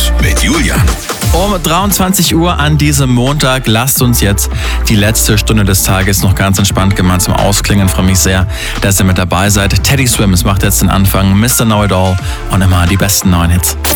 Hits mit Julian. Um 23 Uhr an diesem Montag lasst uns jetzt die letzte Stunde des Tages noch ganz entspannt gemeinsam ausklingen. Freue mich sehr, dass ihr mit dabei seid. Teddy Swims macht jetzt den Anfang, Mr. Know It All und immer die besten neuen Hits.